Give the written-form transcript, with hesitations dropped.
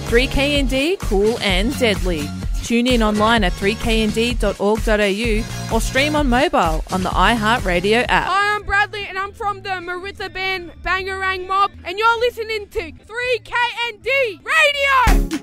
3KND, cool and deadly. Tune in online at 3knd.org.au or stream on mobile on the iHeartRadio app. Hi, I'm Bradley and I'm from the Maritha Band Bangarang Mob and you're listening to 3KND Radio!